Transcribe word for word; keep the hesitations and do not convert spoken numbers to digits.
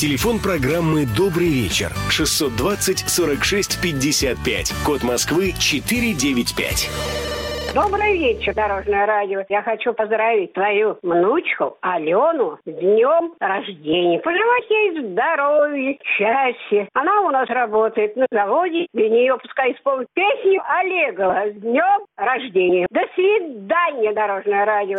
Телефон программы «Добрый вечер» шестьсот двадцать сорок шесть пятьдесят пять. Код Москвы четыреста девяносто пять. Добрый вечер, Дорожное радио. Я хочу поздравить твою внучку Алену с днем рождения. Пожелать ей здоровья, счастья. Она у нас работает на заводе. Для нее пускай исполнит песню Олегова с днем рождения. До свидания, Дорожное радио.